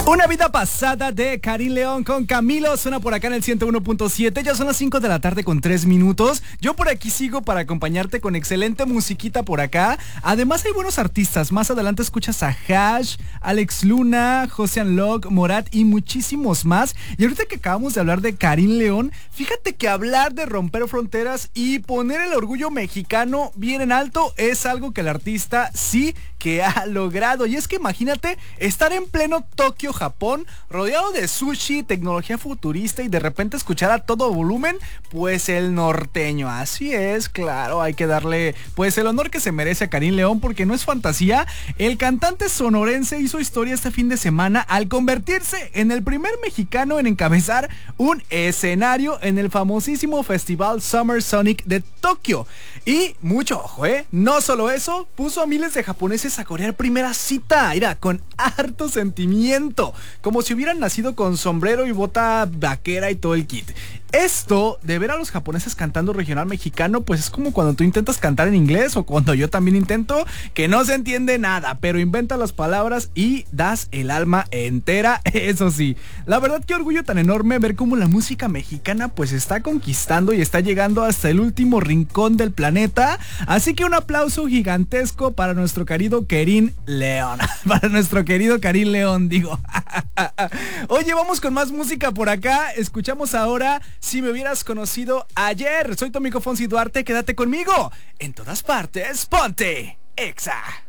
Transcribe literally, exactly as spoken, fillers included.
Una vida pasada de Karin León con Camilo suena por acá en el ciento uno punto siete. Ya son las cinco de la tarde con tres minutos. Yo por aquí sigo para acompañarte con excelente musiquita por acá. Además hay buenos artistas. Más adelante escuchas a Hash, Alex Luna, José Unlock, Morat y muchísimos más. Y ahorita que acabamos de hablar de Karin León, fíjate que hablar de romper fronteras y poner el orgullo mexicano bien en alto es algo que el artista sí que ha logrado. Y es que imagínate estar en pleno Tokio, Japón, rodeado de sushi, tecnología futurista y de repente escuchar a todo volumen, pues el norteño. Así es, claro, hay que darle pues el honor que se merece a Karin León, porque no es fantasía. El cantante sonorense hizo historia este fin de semana al convertirse en el primer mexicano en encabezar un escenario en el famosísimo festival Summer Sonic de Tokio. Y mucho ojo, ¿eh? No solo eso, puso a miles de japoneses a corear primera cita, mira, con harto sentimiento, como si hubieran nacido con sombrero y bota vaquera y todo el kit. Esto de ver a los japoneses cantando regional mexicano, pues es como cuando tú intentas cantar en inglés o cuando yo también intento, que no se entiende nada, pero inventa las palabras y das el alma entera, eso sí. La verdad, qué orgullo tan enorme ver cómo la música mexicana pues está conquistando y está llegando hasta el último rincón del planeta. Así que un aplauso gigantesco para nuestro querido Karin León. Para nuestro querido Karin León, digo. Oye, vamos con más música por acá. Escuchamos ahora Si me hubieras conocido ayer. Soy tu amigo Fonsi Duarte, quédate conmigo. En todas partes, ponte Exa.